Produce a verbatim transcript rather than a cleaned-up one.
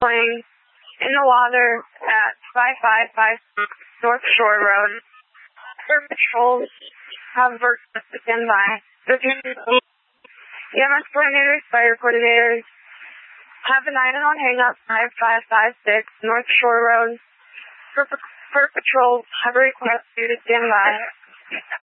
playing in the water at five five five North Shore Road. Air patrols have worked to stand by. The E M S coordinators, fire coordinators have an item on hang up five five five six North Shore Road. For, for patrols have a request you to stand by.